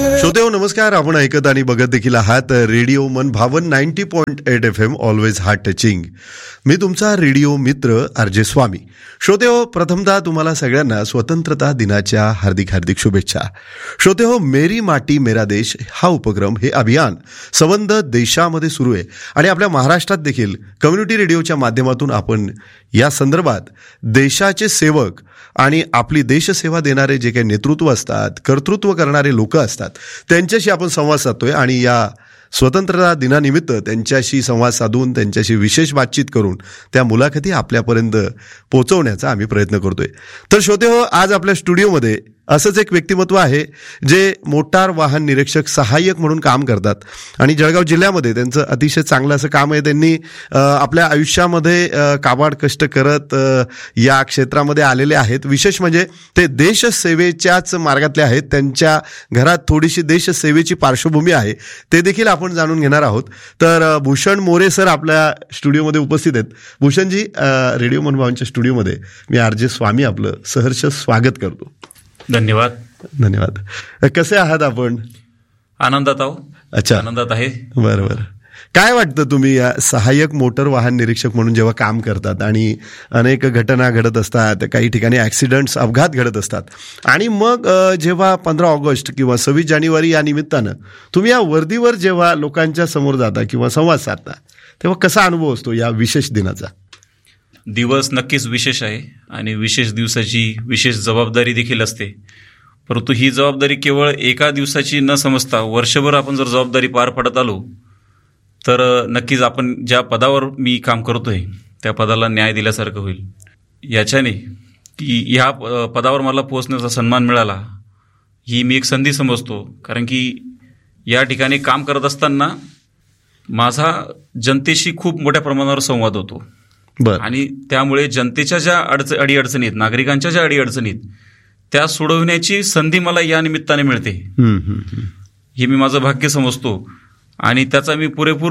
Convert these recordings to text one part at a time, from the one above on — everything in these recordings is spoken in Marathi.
श्रोतेहो नमस्कार. आपण ऐकत आणि बघत देखील आहात रेडिओ मन भावन 90.8 FM ऑलवेज हार्ट टचिंग. मी तुमचा रेडिओ मित्र आरजे स्वामी. श्रोतेहो, प्रथमतः तुम्हाला सगळ्यांना स्वतंत्रता दिनाच्या हार्दिक हार्दिक शुभेच्छा. श्रोतेहो, मेरी माटी मेरा देश हा उपक्रम, हे अभियान संबंध देशामध्ये सुरू आहे आणि आपल्या महाराष्ट्रात देखील कम्युनिटी रेडिओच्या माध्यमातून आपण या संदर्भात देशाचे सेवक आणि आपली देशसेवा देणारे जे काही नेतृत्व असतात, कर्तृत्व करणारे लोक असतात, त्यांच्याशी आपण संवाद साधतोय आणि या स्वतंत्रता दिनानिमित्त त्यांच्याशी संवाद साधून त्यांच्याशी विशेष बातचीत करून त्या मुलाखती आपल्यापर्यंत पोहोचवण्याचा आम्ही प्रयत्न करतोय. तर श्रोतेहो, आज आपल्या स्टुडिओमध्ये असंच एक व्यक्तिमत्व आहे जे मोटार वाहन निरीक्षक सहाय्यक म्हणून काम करतात आणि जळगाव जिल्ह्यामध्ये त्यांचं अतिशय चांगलं असं काम आहे. त्यांनी आपल्या आयुष्यामध्ये काबाड कष्ट करत या क्षेत्रामध्ये आलेले आहेत. विशेष म्हणजे ते देशसेवेच्याच मार्गातले आहेत. त्यांच्या घरात थोडीशी देशसेवेची पार्श्वभूमी आहे, ते देखील आपण जाणून घेणार आहोत. तर भूषण मोरे सर आपल्या स्टुडिओमध्ये उपस्थित आहेत. भूषणजी, रेडिओ मनभावनच्या स्टुडिओमध्ये मी आरजे स्वामी आपलं सहर्ष स्वागत करतो. धन्यवाद. धन्यवाद. कसे आहात आपण? आनंदात आहो. अच्छा, आनंदात आहे. बरोबर. काय वाटतं, तुम्ही या सहाय्यक मोटर वाहन निरीक्षक म्हणून जेव्हा काम करतात आणि अनेक घटना घडत असतात, काही ठिकाणी ऍक्सिडेंट्स, अपघात घडत असतात, आणि मग जेव्हा 15 ऑगस्ट किंवा 26 जानेवारी या निमित्तानं तुम्ही या वर्दीवर जेव्हा लोकांच्या समोर जाता किंवा संवाद साधता, तेव्हा कसा अनुभव असतो या विशेष दिनाचा? दिवस नक्कीच विशेष आहे आणि विशेष दिवसाची विशेष जबाबदारी देखील असते. परंतु ही जबाबदारी केवळ एका दिवसाची न समजता वर्षभर आपण जर जबाबदारी पार पडत आलो तर नक्कीच आपण ज्या पदावर मी काम करतोय त्या पदाला न्याय दिल्यासारखं होईल. याच्याने की ह्या पदावर मला पोहोचण्याचा सन्मान मिळाला ही मी एक संधी समजतो. कारण की या ठिकाणी काम करत असताना माझा जनतेशी खूप मोठ्या प्रमाणावर संवाद होतो. आणि त्यामुळे जनतेच्या ज्या अडीअडचणी आहेत, नागरिकांच्या ज्या अडीअडचणी आहेत, त्या सोडवण्याची संधी मला या निमित्ताने मिळते. हे मी माझं भाग्य समजतो आणि त्याचा मी पुरेपूर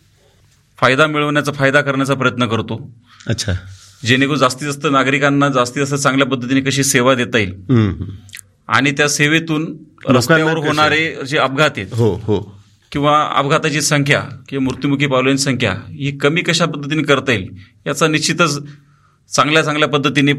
फायदा करण्याचा प्रयत्न करतो. अच्छा. जेणेकरून जास्तीत जास्त नागरिकांना जास्तीत जास्त चांगल्या पद्धतीने कशी सेवा देता येईल आणि त्या सेवेतून रस्त्यावर होणारे जे अपघात आहेत किंवा अपघाताची संख्या किंवा मृत्युमुखी पावलेली संख्या ही कमी कशा पद्धतीने करता येईल याचा निश्चितच चांगल्या पद्धतीने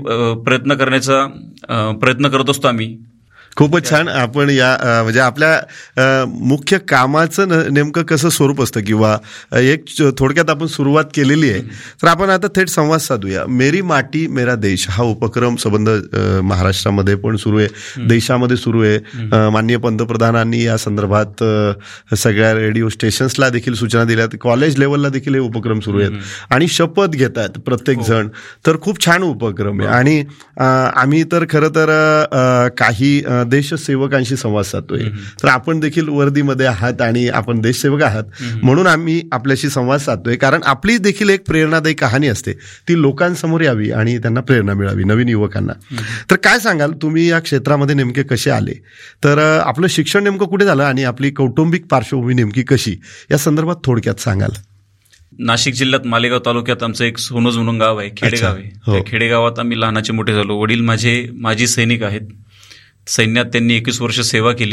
प्रयत्न करत असतो आम्ही. खूपच छान. आपण या म्हणजे आपल्या मुख्य कामाचं नेमकं कसं स्वरूप असतं किंवा एक थोडक्यात आपण सुरुवात केलेली आहे. तर आपण आता थेट संवाद साधूया. मेरी माटी मेरा देश हा उपक्रम संबंध महाराष्ट्रामध्ये पण सुरू आहे, देशामध्ये सुरू आहे. माननीय पंतप्रधानांनी या संदर्भात सगळ्या रेडिओ स्टेशन्सला देखील सूचना दिल्यात. कॉलेज लेवलला देखील हे उपक्रम सुरू आहेत आणि शपथ घेत आहेत प्रत्येक जण. तर खूप छान उपक्रम आहे आणि आम्ही तर खरं तर काही देशसेवकांशी संवाद साधतोय. तर आपण देखील वर्दीमध्ये आहात आणि आपण देशसेवक आहात म्हणून आम्ही आपल्याशी संवाद साधतोय. कारण आपली देखील एक प्रेरणादायी कहाणी असते, ती लोकांसमोर यावी आणि त्यांना प्रेरणा मिळावी, नवीन युवकांना. तर काय सांगाल, तुम्ही या क्षेत्रामध्ये नेमके कसे आले? तर आपलं शिक्षण नेमकं कुठे झालं आणि आपली कौटुंबिक पार्श्वभूमी नेमकी कशी, या संदर्भात थोडक्यात सांगाल? नाशिक जिल्ह्यात मालेगाव तालुक्यात आमचं एक सोनोज म्हणून गाव आहे, खेडेगाव आहे. त्या खेडेगावात आम्ही लहानाचे मोठे झालो. वडील माझे माजी सैनिक आहेत. सैन्यात त्यांनी 21 वर्ष सेवा केली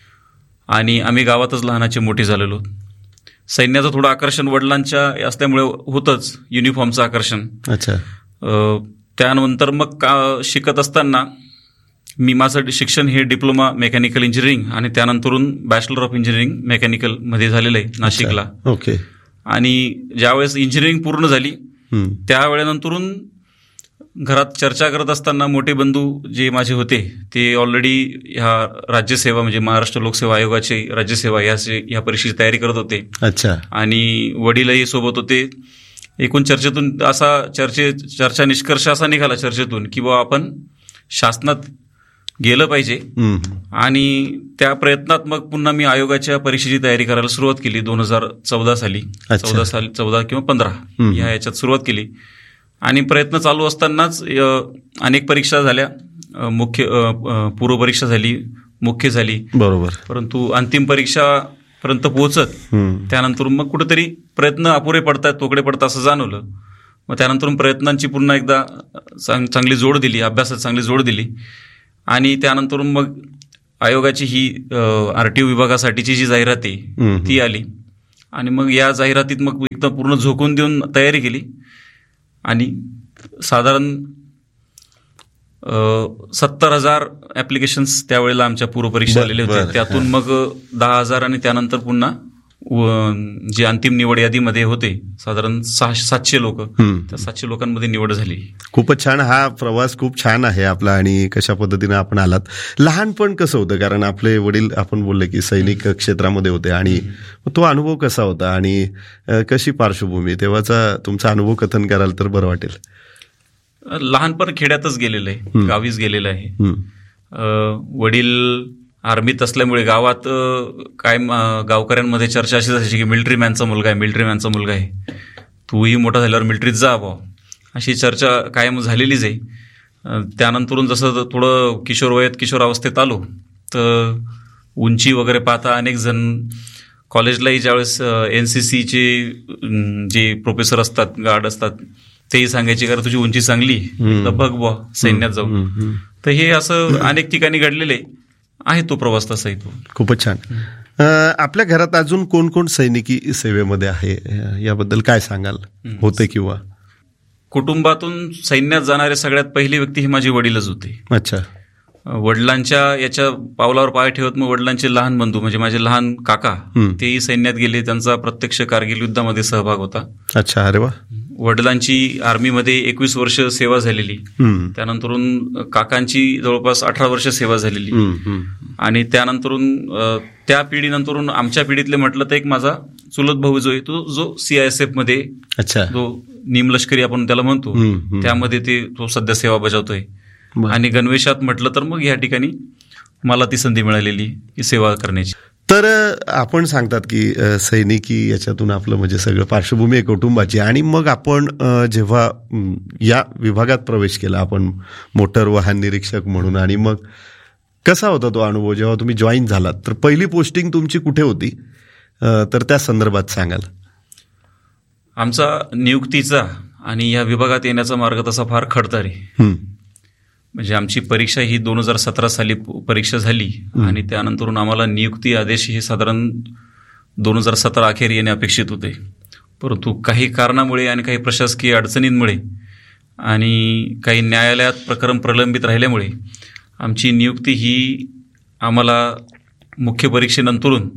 आणि आम्ही गावातच लहानाचे मोठे झालेलो. सैन्याचं थोडं आकर्षण वडिलांच्या असल्यामुळे होतंच, युनिफॉर्मचं आकर्षण. अच्छा. त्यानंतर मग शिकत असताना मी माझं शिक्षण हे डिप्लोमा मेकॅनिकल इंजिनिअरिंग आणि त्यानंतरून बॅचलर ऑफ इंजिनिअरिंग मेकॅनिकल मध्ये झालेलं आहे नाशिकला. ओके. आणि ज्यावेळेस इंजिनिअरिंग पूर्ण झाली त्यावेळेनंतरून घरात चर्चा करत असताना मोठे बंधू जे माझे होते ते ऑलरेडी ह्या राज्यसेवा म्हणजे महाराष्ट्र लोकसेवा आयोगाची राज्यसेवा या परीक्षेची तयारी करत होते. अच्छा. आणि वडीलही सोबत होते. एकूण चर्चेतून चर्चा निष्कर्ष असा निघाला चर्चेतून की बाबा आपण शासनात गेलं पाहिजे आणि त्या प्रयत्नात मग पुन्हा मी आयोगाच्या परीक्षेची तयारी करायला सुरुवात केली 2014 साली. 14 किंवा 15 याच्यात सुरुवात केली आणि प्रयत्न चालू असतानाच अनेक परीक्षा झाल्या. पूर्व परीक्षा झाली, मुख्य झाली. बरोबर. परंतु अंतिम परीक्षापर्यंत पोहोचत त्यानंतर मग कुठेतरी प्रयत्न अपुरे पडतात, तोकडे पडतात असं जाणवलं. मग त्यानंतर प्रयत्नांची पुन्हा एकदा चांगली जोड दिली, अभ्यासात चांगली जोड दिली आणि त्यानंतर मग आयोगाची ही RTO विभागासाठीची जी जाहिरात आहे ती आली आणि मग या जाहिरातीत मग एकदम पूर्ण झोकून देऊन तयारी केली आणि साधारण 70,000 ऍप्लिकेशन्स त्यावेळेला आमच्या पूर्वपरीक्षा आलेले होते. त्यातून मग 10,000 आणि त्यानंतर पुन्हा जी अंतिम निवड यादीमध्ये होते साधारण 700 लोक, त्या 700 लोकांमध्ये निवड झाली. खूपच छान. हा प्रवास खूप छान आहे आपला आणि कशा पद्धतीने आपण आलात. लहानपण कसं होतं, कारण आपले वडील आपण बोलले की सैनिक क्षेत्रामध्ये होते आणि तो अनुभव कसा होता आणि कशी पार्श्वभूमी तेव्हाचा तुमचा अनुभव कथन कराल तर बरं वाटेल. लहानपण खेड्यातच गेलेलं आहे, गावीच गेलेलं आहे. वडील आर्मीत असल्यामुळे गावात काय गावकऱ्यांमध्ये चर्चा अशीच असायची की मिलिटरी मॅनचा मुलगा आहे, तूही मोठा झाल्यावर मिलिटरीत जा बा, अशी चर्चा कायम झालेलीच आहे. त्यानंतरून जसं थोडं किशोरावस्थेत आलो तर उंची वगैरे पाहता अनेक जण कॉलेजलाही ज्यावेळेस NCCचे जे प्रोफेसर असतात, गार्ड असतात, तेही सांगायचे कारण तुझी उंची चांगली तर बघ बुवा सैन्यात जाऊ. तर हे असं अनेक ठिकाणी घडलेले आहे तो प्रवास तसाही तो. खूपच छान. आपल्या घरात अजून कोण कोण सैनिकी सेवेमध्ये आहे याबद्दल काय सांगाल, होते किंवा? कुटुंबातून सैन्यात जाणारे सगळ्यात पहिली व्यक्ती ही माझे वडीलच होते. अच्छा. वडिलांच्या याच्या पावलावर पाय ठेवत मग वडिलांचे लहान बंधू म्हणजे माझे लहान काका तेही सैन्यात गेले, त्यांचा प्रत्यक्ष कारगिल युद्धामध्ये सहभाग होता. अच्छा. अरे वा. वडिलांची आर्मीमध्ये 21 वर्ष सेवा झालेली, त्यानंतरून काकांची जवळपास 18 वर्ष सेवा झालेली आणि त्यानंतरून त्या पिढीनंतरून आमच्या पिढीतले म्हटलं तर एक माझा चुलत भाऊ जो आहे तो जो CISF मध्ये जो निमलष्करी आपण त्याला म्हणतो त्यामध्ये तो सध्या सेवा बजावतोय. आणि गणवेशात म्हटलं तर मग या ठिकाणी मला ती संधी मिळालेली की सेवा करण्याची. तर आपण सांगतात की सैनिकी याच्यातून आपलं म्हणजे सगळं पार्श्वभूमी आहे कुटुंबाची आणि मग आपण जेव्हा या विभागात प्रवेश केला आपण मोटर वाहन निरीक्षक म्हणून, आणि मग कसा होता तो अनुभव जेव्हा तुम्ही जॉईन झालात? तर पहिली पोस्टिंग तुमची कुठे होती तर त्या संदर्भात सांगाल. आमचा नियुक्तीचा आणि या विभागात येण्याचा मार्ग तसा फार खडतर आहे. म्हणजे आमची परीक्षा ही 2017 साली परीक्षा झाली आणि त्यानंतरून आम्हाला नियुक्ती आदेश हे साधारण 2017 अखेर येणे अपेक्षित होते. परंतु काही कारणामुळे आणि काही प्रशासकीय अडचणींमुळे आणि काही न्यायालयात प्रकरण प्रलंबित राहिल्यामुळे आमची नियुक्ती ही आम्हाला मुख्य परीक्षेनंतरून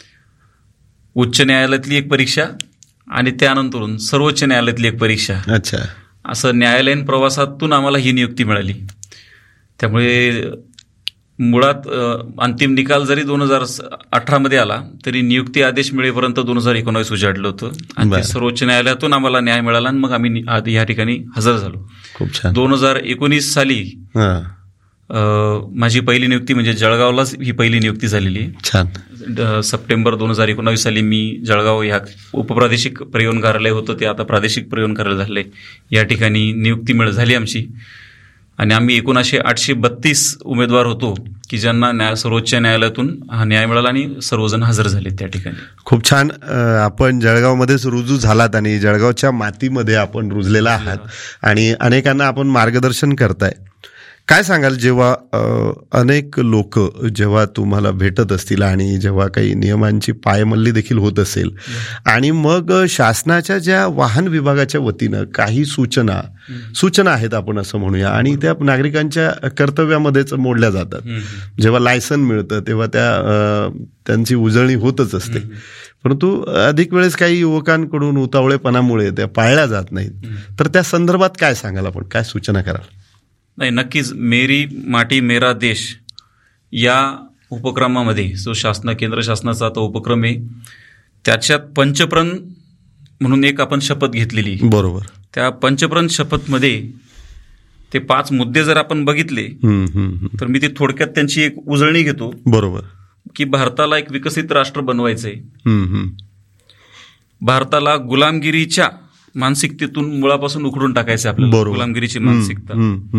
उच्च न्यायालयातली एक परीक्षा आणि त्यानंतरून सर्वोच्च न्यायालयातली एक परीक्षा, अच्छा, असं न्यायालयीन प्रवासातून आम्हाला ही नियुक्ती मिळाली. त्यामुळे मुळात अंतिम निकाल जरी 2018 मध्ये आला तरी नियुक्ती आदेश मिळेपर्यंत 2019 उजाडलं होतं आणि सर्वोच्च न्यायालयातून आम्हाला न्याय मिळाला आणि मग आम्ही या ठिकाणी हजर झालो. खूप छान. 2019 साली माझी पहिली नियुक्ती म्हणजे जळगावलाच ही पहिली नियुक्ती झालेली. छान. सप्टेंबर 2019 साली मी जळगाव ह्या उपप्रादेशिक परिवहन कार्यालय होतं ते आता प्रादेशिक परिवहन कार्यालय झालंय, या ठिकाणी नियुक्ती झाली आमची. आणि आम्ही एकूण 832 उमेदवार होतो की ज्यांना सर्वोच्च न्यायालयातून हा न्याय मिळाला आणि सर्वजण हजर झाले त्या ठिकाणी. खूप छान. आपण जळगावमध्येच रुजू झालात आणि जळगावच्या मातीमध्ये आपण रुजलेला आहात आणि अनेकांना आपण मार्गदर्शन करताय. काय सांगाल जेव्हा अनेक लोक जेव्हा तुम्हाला भेटत असतील आणि जेव्हा काही नियमांची पायमल्ली देखील होत असेल आणि मग शासनाच्या ज्या वाहन विभागाच्या वतीनं काही सूचना आहेत आपण असं म्हणूया आणि त्या नागरिकांच्या कर्तव्यामध्येच मोडल्या जातात. जेव्हा लायसन मिळतं तेव्हा त्यांची उजळणी होतच असते, परंतु अधिक वेळेस काही युवकांकडून उतावळेपणामुळे त्या पाळल्या जात नाहीत. तर त्या संदर्भात काय सांगाल आपण, काय सूचना कराल? नाही, नक्कीच मेरी माटी मेरा देश या उपक्रमामध्ये जो केंद्र शासनाचा तो उपक्रम आहे त्याच्यात पंचप्रण म्हणून एक आपण शपथ घेतलेली. बरोबर. त्या पंचप्रण शपथमध्ये ते 5 मुद्दे जर आपण बघितले तर मी ते थोडक्यात त्यांची एक उजळणी घेतो. बरोबर. की भारताला एक विकसित राष्ट्र बनवायचंय, भारताला गुलामगिरीच्या मानसिकतेतून मुळापासून उखडून टाकायचं आपल्याला, गुलामगिरीची मानसिकता.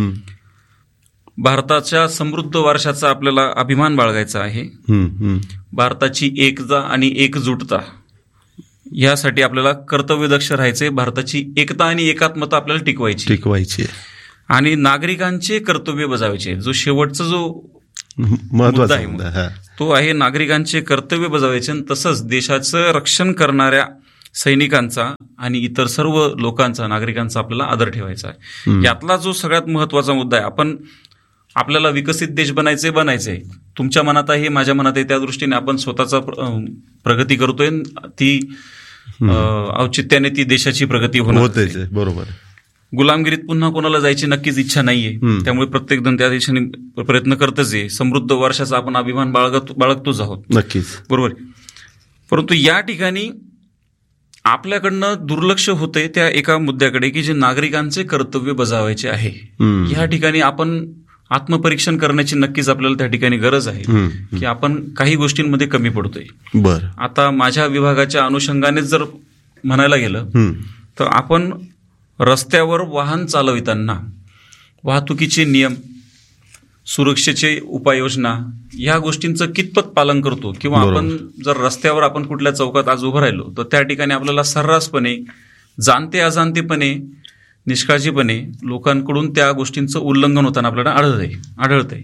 भारताच्या समृद्ध वारशाचा आपल्याला अभिमान बाळगायचा आहे. भारताची एकता आणि एकजुटता यासाठी आपल्याला कर्तव्यदक्ष राहायचे. भारताची एकता आणि एकात्मता आपल्याला टिकवायची आहे आणि नागरिकांचे कर्तव्य बजावायचे. जो शेवटचा जो महत्वाचा आहे. मुद्दा, हा. तो आहे नागरिकांचे कर्तव्य बजावायचे आणि तसंच देशाचं रक्षण करणाऱ्या सैनिकांचा आणि इतर सर्व लोकांचा, नागरिकांचा आपल्याला आदर ठेवायचा आहे. यातला जो सगळ्यात महत्वाचा मुद्दा आहे, आपल्याला विकसित देश बनायचे. तुमच्या मनात आहे, माझ्या मनात आहे, त्या दृष्टीने आपण स्वतःचा प्रगती करतोय. ती औचित्याने ती देशाची प्रगती होते. बरोबर. गुलामगिरीत पुन्हा कोणाला जायची नक्कीच इच्छा नाहीये. त्यामुळे प्रत्येक जण त्या दिशेने प्रयत्न करतच आहे. समृद्ध वर्षाचा आपण अभिमान बाळगतोच आहोत. नक्कीच. बरोबर. परंतु या ठिकाणी आपल्याकडनं दुर्लक्ष होतंय त्या एका मुद्द्याकडे की जे नागरिकांचे कर्तव्य बजावायचे आहे. या ठिकाणी आपण आत्मपरीक्षण करण्याची नक्कीच आपल्याला त्या ठिकाणी गरज आहे की आपण काही गोष्टींमध्ये कमी पडतोय. बरं. आता माझ्या विभागाच्या अनुषंगाने जर म्हणायला गेलं तर आपण रस्त्यावर वाहन चालविताना वाहतुकीचे नियम, सुरक्षेचे उपाययोजना या गोष्टींचं कितपत पालन करतो, किंवा आपण जर रस्त्यावर आपण कुठल्या चौकात आज उभं राहिलो तर त्या ठिकाणी आपल्याला सर्रासपणे, जाणते अजाणतेपणे, निष्काळजीपणे लोकांकडून त्या गोष्टींचं उल्लंघन होताना आपल्याला आढळतंय.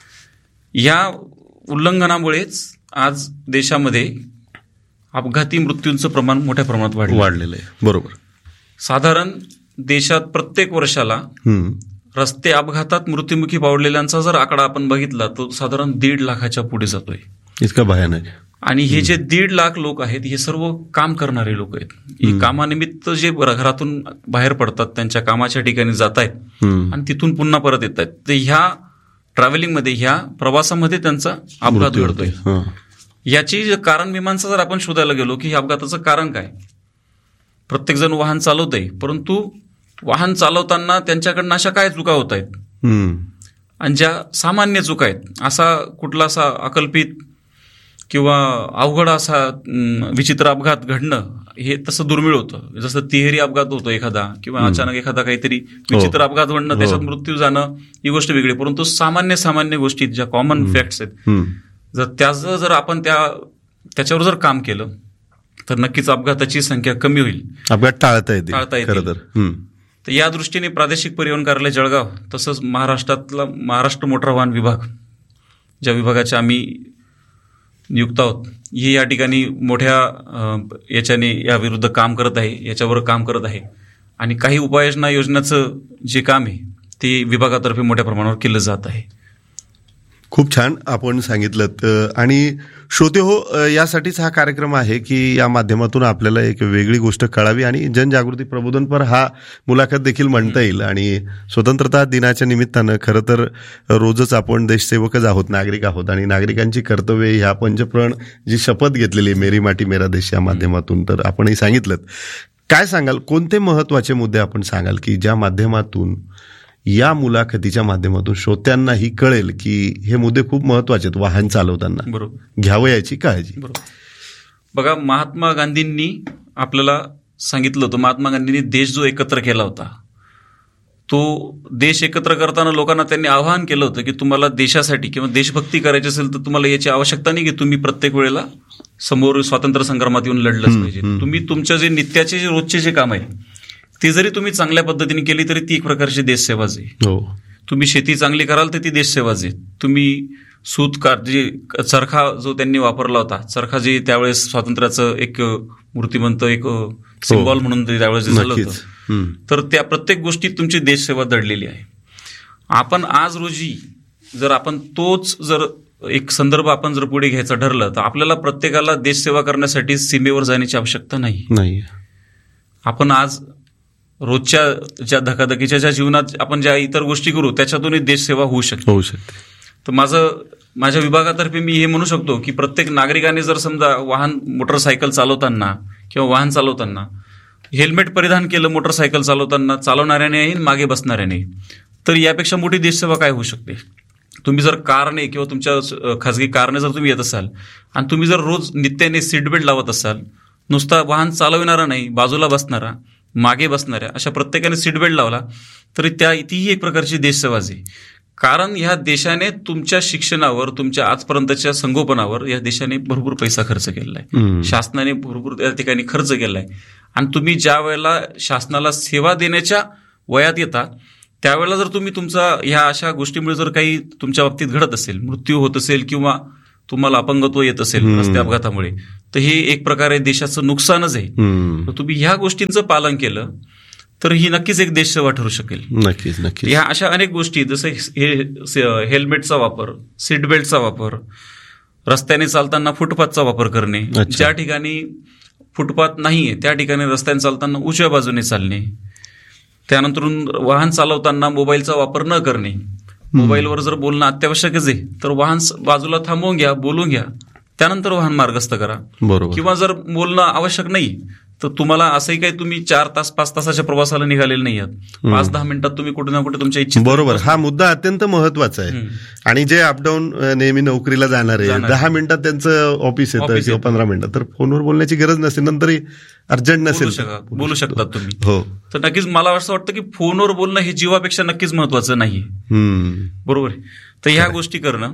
या उल्लंघनामुळेच आज देशामध्ये अपघाती मृत्यूंचं प्रमाण मोठ्या प्रमाणात वाढलेलं आहे. बरोबर. साधारण देशात प्रत्येक वर्षाला रस्ते अपघातात मृत्युमुखी पावलेल्यांचा जर आकडा आपण बघितला तो साधारण 1.5 लाखाच्या पुढे जातोय. इतका भयानक. आणि हे जे 1.5 लाख लोक आहेत हे सर्व काम करणारे लोक आहेत. हे कामानिमित्त जे घरातून बाहेर पडतात, त्यांच्या कामाच्या ठिकाणी जात आहेत आणि तिथून पुन्हा परत येत आहेत. तर ह्या ट्रॅव्हलिंगमध्ये, ह्या प्रवासामध्ये त्यांचा अपघात घडतोय. याची कारण मीमांसा जर आपण शोधायला गेलो की अपघाताचं कारण काय, प्रत्येकजण वाहन चालवतंय, परंतु वाहन चालवताना त्यांच्याकडनं अशा काय चुका होत आहेत आणि ज्या सामान्य चुका आहेत, असा कुठला असा अकल्पित किंवा अवघड असा विचित्र अपघात घडणं हे तसं दुर्मिळ होतं. जसं तिहेरी अपघात होतो एखादा, किंवा अचानक एखादा काहीतरी विचित्र अपघात घडणं, त्याच्यात मृत्यू जाणं, ही गोष्ट वेगळी. परंतु सामान्य गोष्टी ज्या कॉमन फॅक्ट्स आहेत, जर त्याचं जर आपण त्याच्यावर जर काम केलं तर नक्कीच अपघाताची संख्या कमी होईल, अपघात टाळता येईल. तर या दृष्टीने प्रादेशिक परिवहन कार्यालय जळगाव, तसंच महाराष्ट्र मोटार वाहन विभाग, ज्या विभागाचे आम्ही नियुक्त आहोत, हे या ठिकाणी मोठ्या याच्याने याविरुद्ध काम करत आहे, याच्यावर काम करत आहे. आणि काही उपाययोजना योजनाचं जे काम आहे ते विभागातर्फे मोठ्या प्रमाणावर केलं जात आहे. खूप छान आपण सांगितलं. आणि श्रोते हो, यासाठीच हा कार्यक्रम आहे की या माध्यमातून आपल्याला एक वेगळी गोष्ट कळावी आणि जनजागृती प्रबोधनपर हा मुलाखत देखील म्हणता येईल. आणि स्वतंत्रता दिनाच्या निमित्तानं खरं तर रोजच आपण देशसेवकच आहोत, नागरिक आहोत, आणि नागरिकांची कर्तव्ये ह्या पंचप्रण जी शपथ घेतलेली मेरी माटी मेरा देश या माध्यमातून, तर आपणही सांगितलं. काय सांगाल, कोणते महत्वाचे मुद्दे आपण सांगाल की ज्या माध्यमातून, या मुलाखतीच्या माध्यमातून श्रोत्यांनाही कळेल की हे मुद्दे खूप महत्वाचे आहेत वाहन चालवताना, बरोबर, घ्यावं याची काळजी. बरोबर. बघा, महात्मा गांधींनी आपल्याला सांगितलं होतं, महात्मा गांधींनी देश जो एकत्र केला होता, तो देश एकत्र करताना लोकांना त्यांनी आवाहन केलं होतं की तुम्हाला देशासाठी किंवा देशभक्ती करायची असेल तर तुम्हाला याची आवश्यकता नाही की तुम्ही प्रत्येक वेळेला समोर स्वातंत्र्य संग्रामात येऊन लढलंच पाहिजे. तुम्ही तुमच्या जे नित्याचे जे रोजचे जे काम आहे ती जरी तुम्ही चांगल्या पद्धतीने केली तरी ती एक प्रकारची देशसेवाच आहे. तुम्ही शेती चांगली कराल तर ती देशसेवाच आहे. तुम्ही चरखा जो त्यांनी वापरला होता, चरखा जे त्यावेळेस स्वातंत्र्याचं एक मूर्तिमंत एक सिम्बॉल म्हणून त्यावेळेस झालं होतं, तर त्या प्रत्येक गोष्टीत तुमची देशसेवा दडलेली आहे. आपण आज रोजी जर आपण तोच जर एक संदर्भ आपण जर पुढे घ्यायचा ठरलं तर आपल्याला प्रत्येकाला देशसेवा करण्यासाठी सीमेवर जाण्याची आवश्यकता नाही. आपण आज रोजच्या ज्या धकाधकीच्या ज्या जीवनात आपण ज्या इतर गोष्टी करू त्याच्यातूनही देशसेवा होऊ शकते. तर माझ्या विभागातर्फे मी हे म्हणू शकतो की प्रत्येक नागरिकाने जर समजा मोटरसायकल चालवताना किंवा वाहन चालवताना हेल्मेट परिधान केलं, मोटरसायकल चालवताना चालवणाऱ्याने आणि मागे बसणाऱ्याने, तर यापेक्षा मोठी देशसेवा काय होऊ शकते. तुम्ही जर कारने किंवा तुमच्या खासगी कारने जर तुम्ही येत असाल आणि तुम्ही जर रोज नित्याने सीट बेल्ट लावत असाल, नुसता वाहन चालविणारा नाही, बाजूला बसणारा, मागे बसणाऱ्या, अशा प्रत्येकाने सीट बेल्ट लावला तरी तीही एक प्रकारची देशसेवाच आहे. कारण ह्या देशाने तुमच्या शिक्षणावर, तुमच्या आजपर्यंतच्या संगोपनावर या देशाने भरपूर पैसा खर्च केलेला आहे, शासनाने भरपूर त्या ठिकाणी खर्च केलाय. आणि तुम्ही ज्या वेळेला शासनाला सेवा देण्याच्या वयात येता त्यावेळेला जर तुम्ही तुमचा ह्या अशा गोष्टीमुळे जर काही तुमच्या बाबतीत घडत असेल, मृत्यू होत असेल किंवा तुम्हाला अपंगत्व येत असेल रस्ते अपघातामुळे, तर हे एक प्रकारे देशाचं नुकसानच आहे. तर तुम्ही ह्या गोष्टींचं पालन केलं तर ही नक्कीच एक देशसेवा ठरू शकेल. नक्कीच नक्कीच. ह्या अशा अनेक गोष्टी, जसं हेल्मेटचा वापर, सीट बेल्टचा वापर, रस्त्याने चालताना फुटपाथचा वापर करणे, ज्या ठिकाणी फुटपाथ नाहीये त्या ठिकाणी रस्त्याने चालताना उजव्या बाजूने चालणे, त्यानंतर वाहन चालवताना मोबाईलचा वापर न करणे. मोबाईलवर जर बोलणं अत्यावश्यकच आहे तर वाहन बाजूला थांबवून घ्या, बोलून घ्या, त्यानंतर वाहन मार्गस्थ करा. बरोबर. किंवा जर बोलणं आवश्यक नाही तर तुम्हाला असंही काही तुम्ही 4 तास 5 तासाच्या प्रवासाला निघालेले नाही आहात, 5-10 मिनिटात तुम्ही कुठे ना कुठे तुमच्या इच्छित. बरोबर. हा मुद्दा अत्यंत महत्वाचा आहे. आणि जे अपडाऊन नेहमी नोकरीला जाणार आहे, 10 मिनिटात त्यांचं ऑफिस येतं किंवा 15 मिनिटात, तर फोनवर बोलण्याची गरज नसेल, नंतरही अर्जंट नसेल बोलू शकतात तुम्ही. हो. तर नक्कीच मला असं वाटतं की फोनवर बोलणं हे जीवापेक्षा नक्कीच महत्वाचं नाहीये. बरोबर आहे. तर ह्या गोष्टी करणं,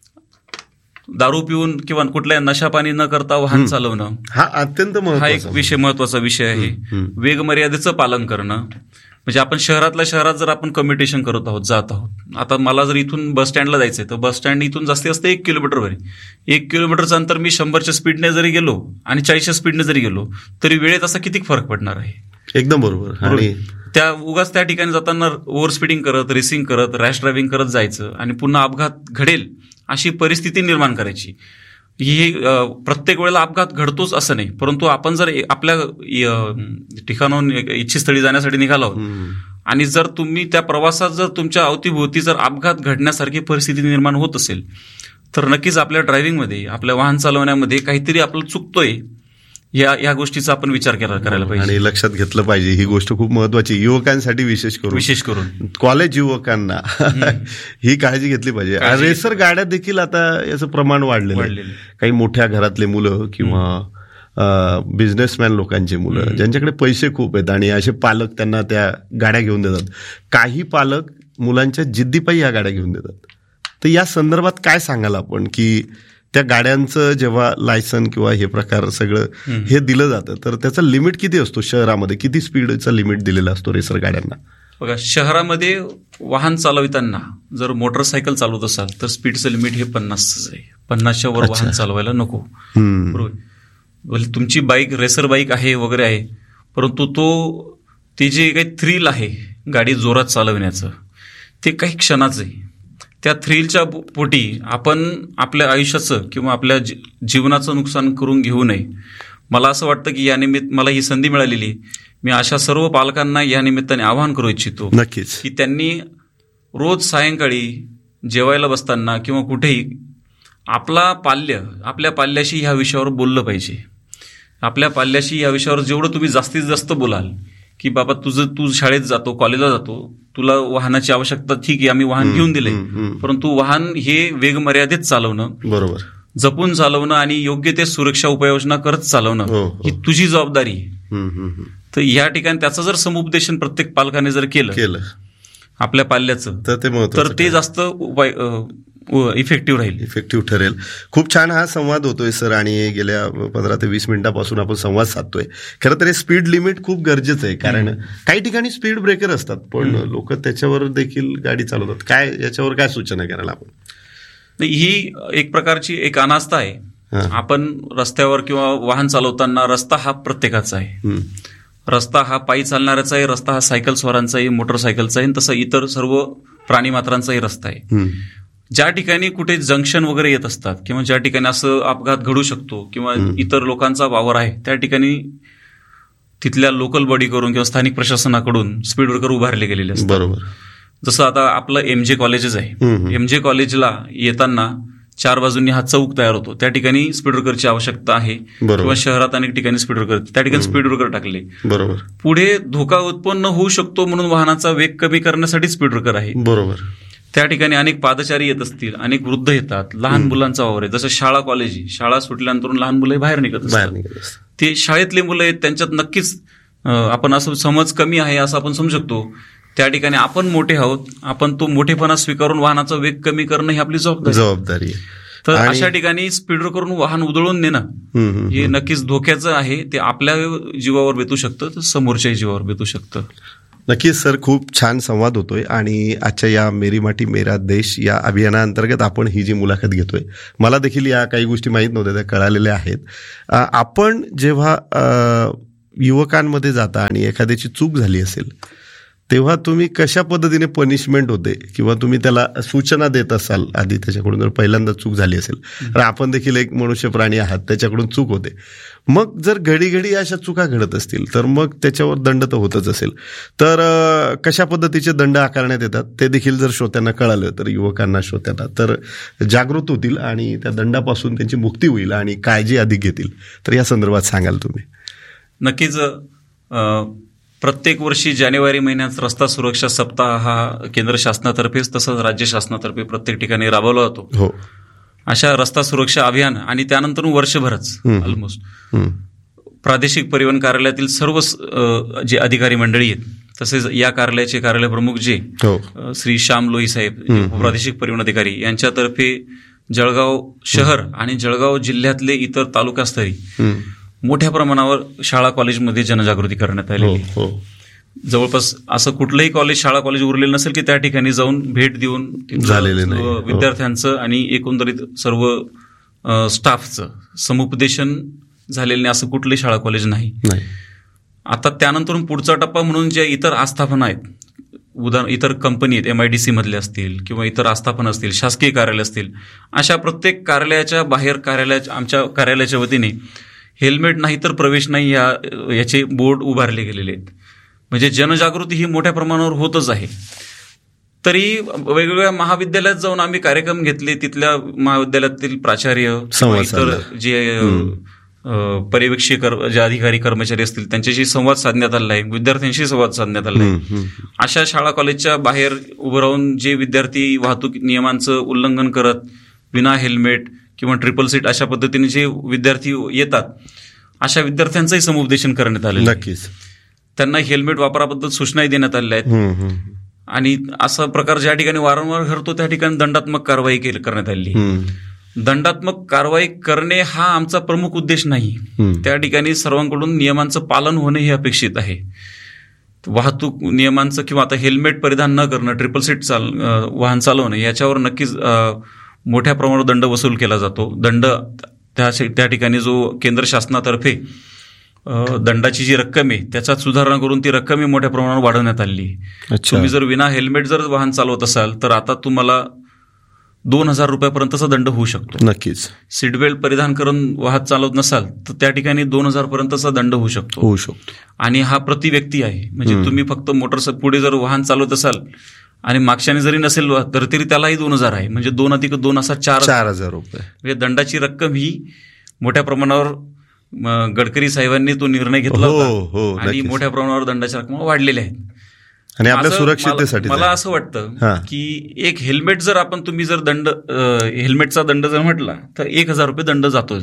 दारू पिऊन किंवा कुठल्या नशापाणी न करता वाहन चालवणं, हा अत्यंत हा एक महत्वाचा विषय आहे. वेग मर्यादेचं पालन करणं, म्हणजे आपण शहरातल्या शहरात जर आपण कम्युटेशन करत आहोत, जात आहोत, आता मला जर इथून बस स्टँडला जायचंय तर बस स्टँड इथून जास्तीत जास्त 1 किलोमीटरवर आहे. 1 किलोमीटरचं अंतर मी 100च्या स्पीडने जरी गेलो आणि 40च्या स्पीडने जरी गेलो तरी वेळेत असा किती फरक पडणार आहे. एकदम बरोबर. आणि त्या उगाच त्या ठिकाणी जाताना ओव्हर स्पीडिंग करत, रेसिंग करत, रॅश ड्रायव्हिंग करत जायचं आणि पुन्हा अपघात घडेल अशी परिस्थिती निर्माण करायची. ही प्रत्येक वेळेला अपघात घडतोच असं नाही, परंतु आपण जर आपल्या ठिकाणाहून इच्छितस्थळी जाण्यासाठी निघाला आहोत आणि जर तुम्ही त्या प्रवासात जर तुमच्या अवतीभोवती जर अपघात घडण्यासारखी परिस्थिती निर्माण होत असेल तर नक्कीच आपल्या ड्रायव्हिंगमध्ये, आपल्या वाहन चालवण्यामध्ये काहीतरी आपलं चुकतोय, या गोष्टीचा आपण विचार करायला पाहिजे आणि लक्षात घेतलं पाहिजे. ही गोष्ट खूप महत्वाची, युवकांसाठी विशेष करून कॉलेज युवकांना ही काळजी घेतली पाहिजे. रेसर गाड्या देखील आता याचं प्रमाण वाढलेलं. काही मोठ्या घरातले मुलं किंवा बिझनेसमॅन लोकांची मुलं ज्यांच्याकडे पैसे खूप आहेत आणि असे पालक त्यांना त्या गाड्या घेऊन देतात. काही पालक मुलांच्या जिद्दीपायी या गाड्या घेऊन देतात. तर या संदर्भात काय सांगाल आपण, की त्या गाड्यांचं जेव्हा लायसन किंवा हे प्रकार सगळं हे दिलं जातं तर त्याचा लिमिट किती असतो? शहरामध्ये किती स्पीडचा लिमिट दिलेला असतो रेसर गाड्यांना? बघा, शहरामध्ये वाहन चालविताना जर मोटरसायकल चालवत असाल तर स्पीडचं लिमिट हे 50 आहे. 50च्या वर वाहन चालवायला नको. बरोबर. तुमची बाईक रेसर बाईक आहे वगैरे आहे, परंतु ते जे काही थ्रिल आहे गाडी जोरात चालविण्याचं ते काही क्षणाचं आहे. त्या थ्रिलच्या पोटी आपण आपल्या आयुष्याचं किंवा आपल्या जीवनाचं नुकसान करून घेऊ नये. मला असं वाटतं की या निमित्त मला ही संधी मिळालेली, मी अशा सर्व पालकांना या निमित्ताने आवाहन करू इच्छितो नक्कीच की त्यांनी रोज सायंकाळी जेवायला बसताना किंवा कुठेही आपल्या पाल्याशी ह्या विषयावर बोललं पाहिजे. आपल्या पाल्याशी या विषयावर जेवढं तुम्ही जास्तीत जास्त बोलाल की बाबा तू शाळेत जातो, कॉलेजला जातो, तुला वाहनाची आवश्यकता, ठीक आहे, आम्ही वाहन घेऊन दिले, परंतु वाहन हे वेग मर्यादेत चालवणं, बरोबर, जपून चालवणं आणि योग्य ते सुरक्षा उपाययोजना करत चालवणं ही तुझी जबाबदारी आहे. तर या ठिकाणी त्याचं जर समुपदेशन प्रत्येक पालकाने जर केलं आपल्या पाल्याचं तर ते जास्त इफेक्टिव्ह ठरेल. खूप छान हा संवाद होतोय सर, आणि गेल्या 15 ते 20 मिनिटापासून आपण संवाद साधतोय. खरं तर हे स्पीड लिमिट खूप गरजेचं आहे, कारण काही ठिकाणी स्पीड ब्रेकर असतात पण लोक त्याच्यावर देखील गाडी चालवतात. काय याच्यावर काय सूचना करायला आपण? ही एक प्रकारची एक अनास्था आहे. आपण रस्त्यावर किंवा वाहन चालवताना रस्ता हा प्रत्येकाचा आहे. रस्ता हा पायी चालणाऱ्याचा आहे, रस्ता हा सायकल स्वारांचा आहे, मोटरसायकलचा आहे, तसं इतर सर्व प्राणी मात्रांचाही रस्ता आहे. ज्या ठिकाणी कुठे जंक्शन वगैरे येत असतात किंवा ज्या ठिकाणी असं अपघात घडू शकतो किंवा इतर लोकांचा वावर आहे त्या ठिकाणी तिथल्या लोकल बॉडी करून किंवा स्थानिक प्रशासनाकडून स्पीड ब्रेकर उभारले गेलेले असतात. बरोबर. जसं आता आपलं MJ कॉलेजेस आहे, MJ कॉलेजला येताना 4 बाजूंनी हा चौक तयार होतो, त्या ठिकाणी स्पीड ब्रेकरची आवश्यकता आहे. किंवा शहरात अनेक ठिकाणी स्पीड ब्रेकर, त्या ठिकाणी स्पीड ब्रेकर टाकले. बरोबर. पुढे धोका उत्पन्न होऊ शकतो म्हणून वाहनाचा वेग कमी करण्यासाठी स्पीड ब्रेकर आहे. बरोबर. त्या ठिकाणी अनेक पादचारी येत असतील, अनेक वृद्ध येतात, लहान मुलांचा वावर आहे. जसं शाळा कॉलेज, शाळा सुटल्यानंतर लहान मुलं बाहेर निघत असतात, ते शाळेतले मुलं आहेत, त्यांच्यात नक्कीच आपण असं समज कमी आहे असं आपण समजू शकतो. त्या ठिकाणी आपण मोठे आहोत, आपण तो मोठेपणा स्वीकारून वाहनाचा वेग कमी करणं ही आपली जबाबदारी आहे. तर अशा ठिकाणी स्पीड करून वाहन उधळून नेणं हे नक्कीच धोक्याचं आहे. ते आपल्या जीवावर बेतू शकतं, तर समोरच्याही जीवावर बेतू शकतं. नक्कीच सर, खूप छान संवाद होतोय आणि आजच्या या मेरी माटी मेरा देश या अभियानाअंतर्गत आपण ही जी मुलाखत घेतोय, मला देखील या काही गोष्टी माहीत नव्हत्या, त्या कळालेल्या आहेत. आपण जेव्हा युवकांमध्ये जाता आणि एखाद्याची चूक झाली असेल तेव्हा तुम्ही कशा पद्धतीने पनिशमेंट होते किंवा तुम्ही त्याला सूचना देत असाल आधी त्याच्याकडून, जर पहिल्यांदा चूक झाली असेल तर आपण देखील एक मनुष्य प्राणी आहात, त्याच्याकडून चूक होते. मग जर घडी घडी अशा चुका घडत असतील तर मग त्याच्यावर दंड तर होतच असेल, तर कशा पद्धतीचे दंड आकारण्यात येतात ते देखील जर श्रोत्यांना कळालं तर, युवकांना श्रोत्यांना, तर जागृत होतील आणि त्या दंडापासून त्यांची मुक्ती होईल आणि काळजी अधिक घेतील. तर या संदर्भात सांगाल तुम्ही? नक्कीच. प्रत्येक वर्षी जानेवारी महिन्यात रस्ता सुरक्षा सप्ताह हा केंद्र शासनातर्फेच तसंच राज्य शासनातर्फे प्रत्येक ठिकाणी राबवला जातो. हो. अशा रस्ता सुरक्षा अभियान आणि त्यानंतर वर्षभरच ऑलमोस्ट प्रादेशिक परिवहन कार्यालयातील सर्व जे अधिकारी मंडळी आहेत, तसेच या कार्यालयाचे कार्यालय प्रमुख जे श्री श्याम लोही साहेब, प्रादेशिक परिवहन अधिकारी, यांच्यातर्फे जळगाव शहर आणि जळगाव जिल्ह्यातले इतर तालुकास्तरी मोठ्या प्रमाणावर शाळा कॉलेजमध्ये जनजागृती करण्यात आलेली. जवळपास असं कुठलंही कॉलेज, शाळा कॉलेज उरलेलं नसेल की त्या ठिकाणी जाऊन भेट देऊन विद्यार्थ्यांचं आणि एकंदरीत सर्व स्टाफचं समुपदेशन झालेलं नाही, असं कुठलंही शाळा कॉलेज नाही. आता त्यानंतर पुढचा टप्पा म्हणून ज्या इतर आस्थापना आहेत, उदाहरण इतर कंपनी आहेत, MIDC मधले असतील किंवा इतर आस्थापना असतील, शासकीय कार्यालय असतील, अशा प्रत्येक कार्यालयाच्या बाहेर आमच्या कार्यालयाच्या वतीने हेल्मेट नाही तर प्रवेश नाही याचे बोर्ड उभारले गेलेले आहेत. म्हणजे जनजागृती ही मोठ्या प्रमाणावर होतच आहे. तरी वेगवेगळ्या महाविद्यालयात जाऊन आम्ही कार्यक्रम घेतले, तिथल्या महाविद्यालयातील प्राचार्य, इतर जे पर्यवेक्षक जे अधिकारी कर्मचारी असतील त्यांच्याशी संवाद साधण्यात आला आहे, विद्यार्थ्यांशी संवाद साधण्यात आला आहे. अशा शाळा कॉलेजच्या बाहेर उभं राहून जे विद्यार्थी वाहतूक नियमांचं उल्लंघन करत विना हेल्मेट किंवा ट्रिपल सीट अशा पद्धतीने जे विद्यार्थी येतात, अशा विद्यार्थ्यांचंही समुपदेशन करण्यात आलेलं. नक्कीच. त्यांना हेल्मेट वापराबद्दल सूचनाही देण्यात आलेल्या आहेत आणि असा प्रकार ज्या ठिकाणी वारंवार घडतो त्या ठिकाणी दंडात्मक कारवाई करण्यात आली. दंडात्मक कारवाई करणे हा आमचा प्रमुख उद्देश नाही, त्या ठिकाणी सर्वांकडून नियमांचं पालन होणे हे अपेक्षित आहे. वाहतूक नियमांचं किंवा आता हेल्मेट परिधान न करणं, ट्रिपल सीट वाहन चालवणं याच्यावर नक्कीच मोठ्या प्रमाणावर दंड वसूल केला जातो. दंड त्या ठिकाणी जो केंद्र शासनातर्फे दंडाची जी रक्कम आहे त्याच्यात सुधारणा करून ती रक्कमही मोठ्या प्रमाणावर वाढवण्यात आली. तुम्ही जर विना हेल्मेट जर वाहन चालवत असाल तर आता तुम्हाला 2,000 रुपयापर्यंतचा दंड होऊ शकतो. नक्कीच. सीट बेल्ट परिधान करून वाहन चालवत नसाल तर त्या ठिकाणी 2,000 पर्यंतचा दंड होऊ शकतो. आणि हा प्रति व्यक्ती आहे. म्हणजे तुम्ही फक्त पुढे जर वाहन चालवत असाल आणि मागच्याने जरी नसेल तर तरी त्यालाही 2,000 आहे. म्हणजे 2 अधिक 2 असा 4,000 रुपये. म्हणजे दंडाची रक्कम ही मोठ्या प्रमाणावर गडकरी साहेबांनी तो निर्णय घेतला होता आणि मोठ्या प्रमाणावर दंडाच्या रक्कम वाढलेल्या आहेत. आणि आपल्या सुरक्षिततेसाठी मला असं वाटतं की एक हेल्मेट जर तुम्ही जर हेल्मेटचा दंड जर म्हटला तर 1,000 रुपये दंड जातोय.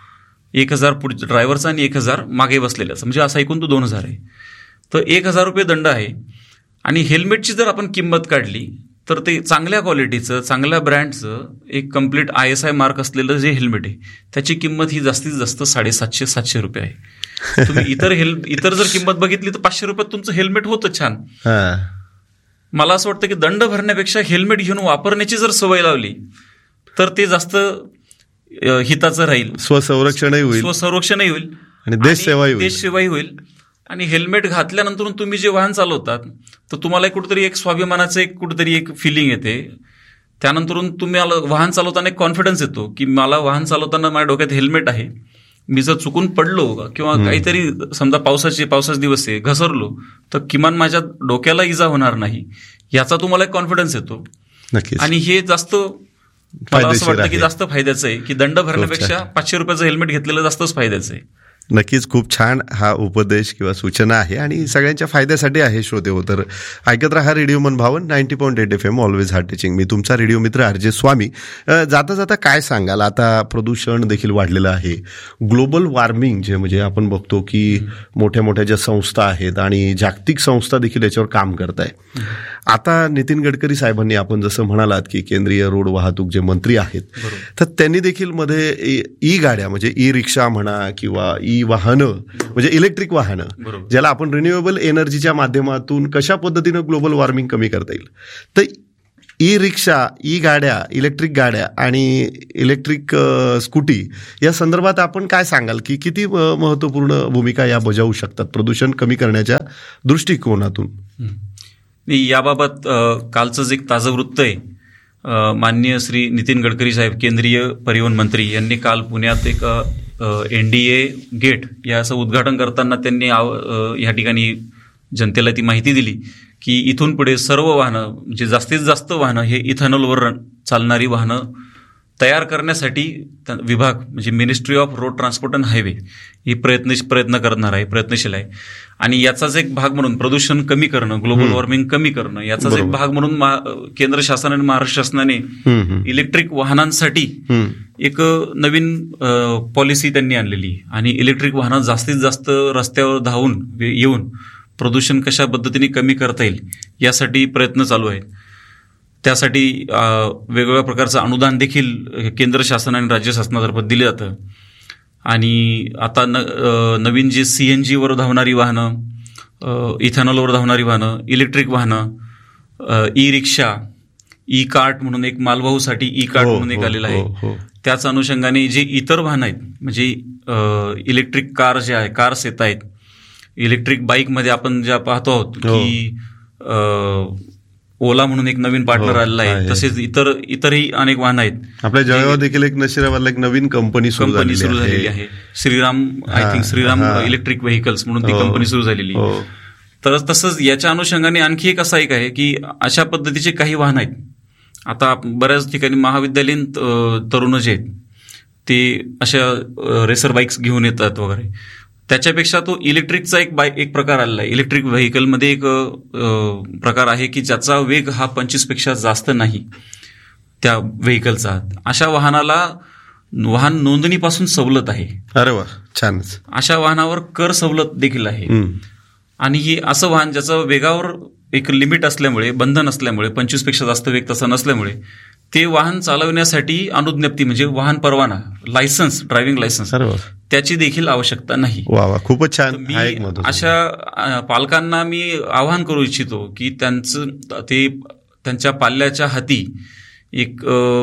1,000 पुढे ड्रायव्हरचा आणि 1,000 मागे बसलेल्याचा, म्हणजे असा एकूण तो 2,000 आहे. तर 1,000 रुपये दंड आहे. आणि हेल्मेटची जर आपण किंमत काढली तर ते चांगल्या क्वालिटीचं, चांगल्या ब्रँडचं एक कम्प्लीट ISI मार्क असलेलं जे हेल्मेट आहे त्याची किंमत ही जास्तीत जास्त 750-700 रुपये आहे. तुम्ही इतर जर किंमत बघितली तर 500 रुपयात तुमचं हेल्मेट होतं छान. मला असं वाटतं की दंड भरण्यापेक्षा हेल्मेट घेऊन वापरण्याची जर सवय लावली तर ते जास्त हिताचं राहील. स्वसंरक्षणही होईल आणि देशसेवाही होईल. आणि हेल्मेट घातल्यानंतर तुम्ही जे वाहन चालवतात तर तुम्हाला कुठेतरी एक स्वाभिमानाचं कुठेतरी एक फिलिंग येते. त्यानंतर तुम्हाला वाहन चालवताना एक कॉन्फिडन्स येतो की मला वाहन चालवताना माझ्या डोक्यात हेल्मेट आहे, मी जर चुकून पडलो किंवा काहीतरी समजा पावसाचे दिवस आहे घसरलो तर किमान माझ्या डोक्याला इजा होणार नाही याचा तुम्हाला एक कॉन्फिडन्स येतो. आणि हे जास्त मला असं वाटतं की जास्त फायद्याचं आहे की दंड भरण्यापेक्षा 500 रुपयाचं हेल्मेट घेतलेलं जास्तच फायद्याचं आहे. नक्कीच खूप छान हा उपदेश किंवा सूचना आहे आणि सगळ्यांच्या फायद्यासाठी आहे. श्रोते हो, तर ऐकत राहा रेडिओ मन भावन 90.8 FM ऑलवेज हार्ट टचिंग. मी तुमचा रेडिओ मित्र RJ स्वामी. जाता जाता काय सांगाल? आता प्रदूषण देखील वाढलेलं आहे, ग्लोबल वॉर्मिंग जे म्हणजे आपण बघतो की मोठ्या मोठ्या ज्या संस्था आहेत आणि जागतिक संस्था देखील याच्यावर काम करत आहे. आता नितीन गडकरी साहेबांनी, आपण जसं म्हणालात की केंद्रीय रोड वाहतूक जे मंत्री आहेत, तर त्यांनी देखील मध्ये ई गाड्या म्हणजे ई रिक्षा म्हणा किंवा ई ही वाहनं म्हणजे इलेक्ट्रिक वाहनं, बरोबर. ज्याला आपण रिन्युएबल एनर्जीच्या माध्यमातून कशा पद्धतीनं ग्लोबल वॉर्मिंग कमी करता येईल. तर ई रिक्षा, ई गाड्या, इलेक्ट्रिक गाड्या आणि इलेक्ट्रिक स्कूटी या संदर्भात आपण काय सांगाल की किती महत्त्वपूर्ण भूमिका या बजावू शकतात प्रदूषण कमी करण्याच्या दृष्टिकोनातून? याबाबत कालचंच एक ताजं वृत्त आहे. माननीय श्री नितीन गडकरी साहेब, केंद्रीय परिवहन मंत्री, यांनी काल पुण्यात एक NDA गेट याचं उद्घाटन करताना त्यांनी या ठिकाणी जनतेला ती माहिती दिली की इथून पुढे सर्व वाहनं म्हणजे जास्तीत जास्त वाहनं हे इथेनॉलवर चालणारी वाहनं तयार करण्यासाठी विभाग म्हणजे ministry of road transport and highway ही प्रयत्न करणार आहे, प्रयत्नशील आहे. आणि याचाच एक भाग म्हणून प्रदूषण कमी करणं, ग्लोबल वॉर्मिंग कमी करणं याचाच एक भाग म्हणून केंद्र शासन आणि महाराष्ट्र शासनाने इलेक्ट्रिक वाहनांसाठी एक नवीन पॉलिसी त्यांनी आणलेली आणि इलेक्ट्रिक वाहनं जास्तीत जास्त रस्त्यावर धावून येऊन प्रदूषण कशा पद्धतीने कमी करता येईल यासाठी प्रयत्न चालू आहेत. त्यासाठी वेगवेगळ्या प्रकारचं अनुदान देखील केंद्र शासन आणि राज्य शासनातर्फे दिलं जातं. आणि आता नवीन जे CNG वर धावणारी वाहनं, इथेनॉलवर धावणारी वाहनं, इलेक्ट्रिक वाहनं, ई रिक्षा, ई कार्ट म्हणून एक मालवाहूसाठी ई कार्ट म्हणून एक आलेलं आहे. त्याच अनुषंगाने जे इतर वाहनं आहेत म्हणजे इलेक्ट्रिक कार जे आहे, कार्स येत आहेत. इलेक्ट्रिक बाईकमध्ये आपण ज्या पाहतो आहोत की ओला म्हणून एक नवीन पार्टनर आलेला आहे. तसेच इतरही अनेक वाहनं आहेत. आपल्या जळगाव देखील एक नशिराबादला एक नवीन कंपनी सुरू झालेली आहे. Shriram, I think Shriram electric vehicles म्हणून ती कंपनी सुरू झालेली. तर तसंच याच्या अनुषंगाने आणखी एक असा एक आहे की अशा पद्धतीचे काही वाहनं आहेत. आता बऱ्याच ठिकाणी महाविद्यालयीन तरुण जे आहेत ते अशा रेसर बाईक्स घेऊन येतात वगैरे. त्याच्यापेक्षा तो इलेक्ट्रिकचा एक प्रकार आलेला आहे. इलेक्ट्रिक व्हेकलमध्ये एक प्रकार आहे की ज्याचा वेग हा 25 पेक्षा जास्त नाही त्या व्हेकलचा. अशा वाहनाला वाहन नोंदणीपासून सवलत आहे. अरे वा, छानच. अशा वाहनावर कर सवलत देखील आहे. आणि हे असं वाहन ज्याचं वेगावर एक लिमिट असल्यामुळे, बंधन असल्यामुळे, 25 पेक्षा जास्त वेग तसा नसल्यामुळे ते वाहन चालवण्यासाठी अनुज्ञप्ती म्हणजे वाहन परवाना, लायसन्स, ड्रायव्हिंग लायसन्स, त्याची देखील आवश्यकता नाही. वा, खूपच छान. मी अशा पालकांना मी आवाहन करू इच्छितो की त्यांच्या पाल्याच्या हाती एक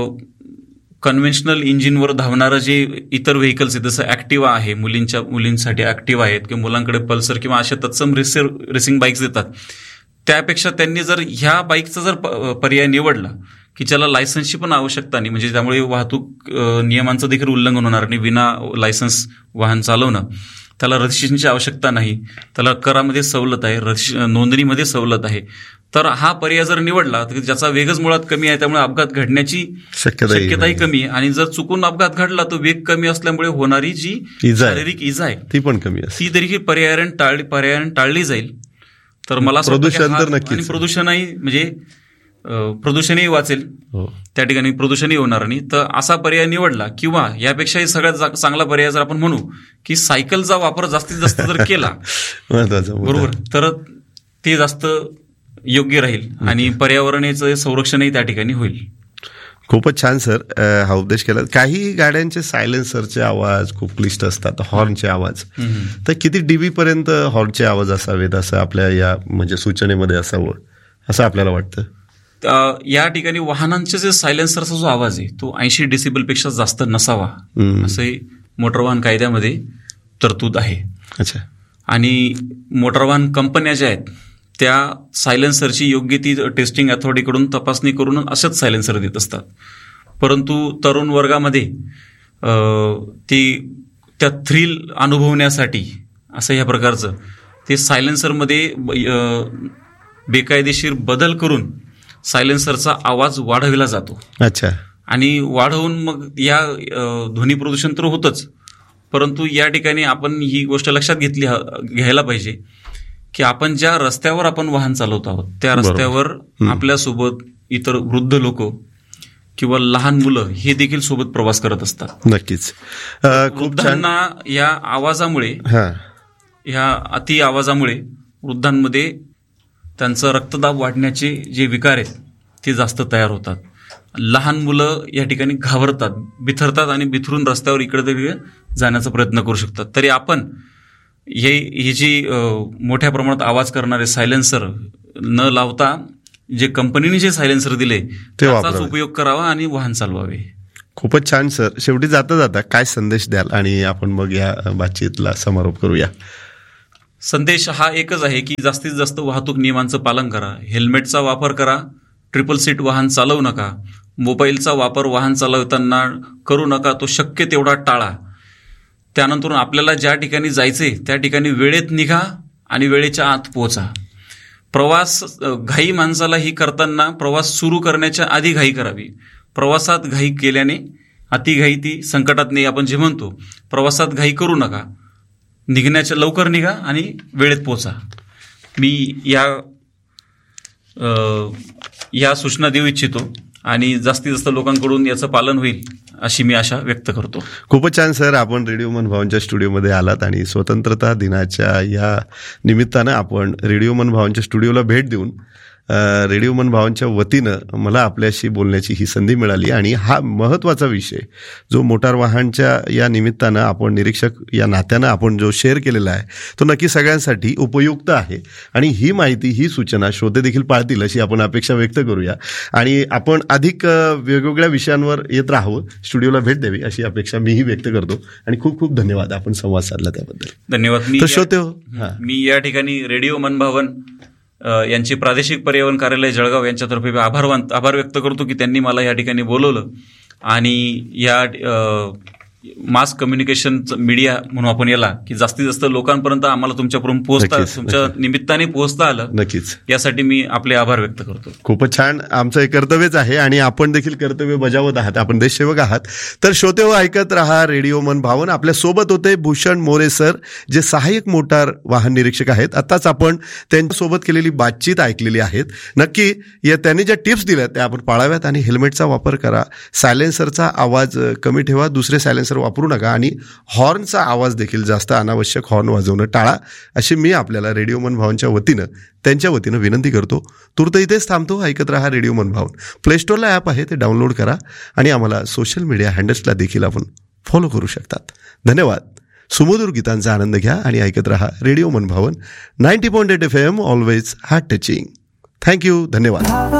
कन्व्हेन्शनल इंजिनवर धावणारं जे इतर व्हेकल्स आहेत, जसं ऍक्टिवा आहे, मुलींसाठी ऍक्टिवा आहेत किंवा मुलांकडे पल्सर किंवा अशा तत्सम रेसिंग बाईक्स देतात. त्यापेक्षा त्यांनी जर ह्या बाईकचा जर पर्याय निवडला की ज्याला लायसन्सची पण आवश्यकता नाही, म्हणजे त्यामुळे वाहतूक नियमांचं देखील उल्लंघन होणार आणि विना लायसन्स वाहन चालवणं, त्याला रजिस्ट्रेशनची आवश्यकता नाही, त्याला करामध्ये सवलत आहे, नोंदणीमध्ये सवलत आहे. तर हा पर्याय जर निवडला तर ज्याचा वेगच मुळात कमी आहे, त्यामुळे अपघात घडण्याची शक्यताही कमी आहे. आणि जर चुकून अपघात घडला तर वेग कमी असल्यामुळे होणारी जी शारीरिक इजा आहे ती पण कमी आहे. ती देखील पर्यायाने टाळली जाईल. तर मला आणि प्रदूषणही म्हणजे प्रदूषणही वाचेल, त्या ठिकाणी प्रदूषणही होणार नाही. तर असा पर्याय निवडला किंवा यापेक्षाही सगळ्यात चांगला पर्याय जर आपण म्हणू की सायकलचा वापर जास्तीत जास्त जर केला बरोबर, तर ते जास्त योग्य राहील आणि पर्यावरणाचं संरक्षणही त्या ठिकाणी होईल. खूपच छान सर, हा उपदेश केला. काही गाड्यांचे सायलेन्सरचे आवाज खूप क्लिष्ट असतात, हॉर्नचे आवाज. तर किती dB पर्यंत हॉर्नचे आवाज असावेत असं आपल्या या म्हणजे सूचनेमध्ये असावं असं आपल्याला वाटतं? या ठिकाणी वाहनांचे जे सायलेन्सरचा जो आवाज आहे तो 80 डेसिबलपेक्षा जास्त नसावा असे मोटर वाहन कायद्यामध्ये तरतूद आहे. अच्छा. आणि मोटर वाहन कंपन्या ज्या आहेत त्या सायलेन्सरची योग्य ती टेस्टिंग अथॉरिटीकडून तपासणी करून असेच सायलेन्सर देत असतात. परंतु तरुण वर्गामध्ये त्या थ्रिल अनुभवण्यासाठी असं ह्या प्रकारचं ते सायलेन्सरमध्ये बेकायदेशीर बदल करून सायलेन्सरचा आवाज वाढविला जातो. अच्छा. आणि वाढवून मग या ध्वनी प्रदूषण तर होतच, परंतु या ठिकाणी आपण ही गोष्ट लक्षात घ्यायला पाहिजे की आपण ज्या रस्त्यावर आपण वाहन चालवत आहोत त्या रस्त्यावर आपल्यासोबत इतर वृद्ध लोक किंवा लहान मुलं हे देखील सोबत प्रवास करत असतात. नक्कीच. वृद्धांना या आवाजामुळे, ह्या अति आवाजामुळे वृद्धांमध्ये त्यांचं रक्तदाब वाढण्याचे जे विकार आहेत ते जास्त तयार होतात. लहान मुलं या ठिकाणी घाबरतात, बिथरतात आणि बिथरून रस्त्यावर इकडे तिकडे जाण्याचा प्रयत्न करू शकतात. तरी आपण ही जी मोठ्या प्रमाणात आवाज करणारे सायलेन्सर न लावता जे कंपनीने जे सायलेन्सर दिले त्याचाच उपयोग करावा आणि वाहन चालवावे. खूपच छान सर. शेवटी जाता जाता काय संदेश द्याल आणि आपण मग या बातचीतला समारोप करूया. संदेश हा एकच आहे की जास्तीत जास्त वाहतूक नियमांचं पालन करा, हेल्मेटचा वापर करा, ट्रिपल सीट वाहन चालवू नका, मोबाईलचा वापर वाहन चालवताना करू नका, तो शक्य तेवढा टाळा. त्यानंतर आपल्याला ज्या ठिकाणी जायचे त्या ठिकाणी वेळेत निघा आणि वेळेच्या आत पोहोचा. प्रवास घाई माणसाला ही करताना प्रवास सुरू करण्याच्या आधी घाई करावी. प्रवासात घाई केल्याने अतिघाई ती संकटात नाही आपण जे म्हणतो. प्रवासात घाई करू नका, निघण्याच्या लवकर निघा आणि वेळेत पोहोचा. मी या सूचना देऊ इच्छितो आणि जास्तीत जास्त लोकांकडून याचं पालन होईल अशी मी आशा व्यक्त करतो. खूपच छान सर. आपण रेडिओ मन भावनच्या स्टुडिओमध्ये आलात आणि स्वतंत्रता दिनाच्या या निमित्तानं आपण रेडिओ मन भावनच्या स्टुडिओला भेट देऊन रेडिओ मन भावनच्या वतीनं मला आपल्याशी बोलण्याची ही संधी मिळाली आणि हा महत्त्वाचा विषय जो मोटार वाहनच्या या निमित्तानं आपण निरीक्षक या नात्यानं आपण जो शेअर केलेला आहे तो नक्की सगळ्यांसाठी उपयुक्त आहे आणि ही माहिती ही सूचना श्रोते देखील पाळतील अशी आपण अपेक्षा व्यक्त करूया आणि आपण अधिक वेगवेगळ्या विषयांवर येत राहावं, स्टुडिओला भेट द्यावी अशी अपेक्षा मीही व्यक्त करतो आणि खूप खूप धन्यवाद आपण संवाद साधला त्याबद्दल. धन्यवाद. मी या ठिकाणी रेडिओ मन भावन यांचे प्रादेशिक पर्यावरण कार्यालय जळगाव यांच्यातर्फे आभार व्यक्त करतो की त्यांनी मला या ठिकाणी बोलवलं आणि या मास कम्युनिकेशन मीडिया म्हणून आपण याला की जास्तीत जास्त लोकांपर्यंत आम्हाला तुमच्यापर्यंत पोहोचता तुमच्या निमित्ताने पोहोचता आलं. नक्कीच यासाठी मी आपले आभार व्यक्त करतो. खूपच छान. आमचं एक कर्तव्यच आहे आणि आपण देखील कर्तव्य बजावत आहात. आपण देशसेवक आहात. तर श्रोते ऐकत रहा रेडिओ मन भावन. आपल्या सोबत होते भूषण मोरे सर जे सहाय्यक मोटार वाहन निरीक्षक आहेत. आताच आपण त्यांच्यासोबत केलेली बातचीत ऐकलेली आहेत. नक्की त्यांनी ज्या टिप्स दिल्या त्या आपण पाळाव्यात आणि हेल्मेटचा वापर करा, सायलेन्सरचा आवाज कमी ठेवा, दुसरे सायलेन्सर वापरू नका आणि हॉर्नचा आवाज देखील जास्त अनावश्यक हॉर्न वाजवणं टाळा अशी मी आपल्याला रेडिओ मन भावनच्या वतीनं त्यांच्या वतीनं विनंती करतो. तूर्त इथेच थांबतो. ऐकत रहा रेडिओ मन भावन. प्ले स्टोअरला ॲप आहे ते डाउनलोड करा आणि आम्हाला सोशल मीडिया हँडल्सला देखील आपण फॉलो करू शकतात. धन्यवाद. सुमधुर गीतांचा आनंद घ्या आणि ऐकत रहा रेडिओ मन भावन 90.8 FM always heart touching. Thank you. धन्यवाद.